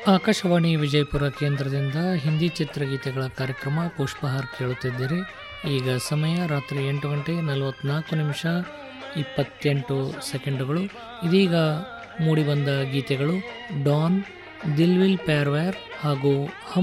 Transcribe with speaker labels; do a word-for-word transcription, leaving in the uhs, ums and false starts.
Speaker 1: ಆಕಾಶವಾಣಿ ವಿಜಯಪುರ ಕೇಂದ್ರದಿಂದ ಹಿಂದಿ ಚಿತ್ರಗೀತೆಗಳ ಕಾರ್ಯಕ್ರಮ ಪುಷ್ಪಹಾರ್ ಕೇಳುತ್ತಿದ್ದೀರಿ. ಈಗ ಸಮಯ ರಾತ್ರಿ ಎಂಟು ಗಂಟೆ ನಲವತ್ತ್ನಾಲ್ಕು ನಿಮಿಷ ಇಪ್ಪತ್ತೆಂಟು ಸೆಕೆಂಡುಗಳು. ಇದೀಗ ಮೂಡಿಬಂದ ಗೀತೆಗಳು Don, Dil will Pyaar where ಹಾಗೂ ಹಮ್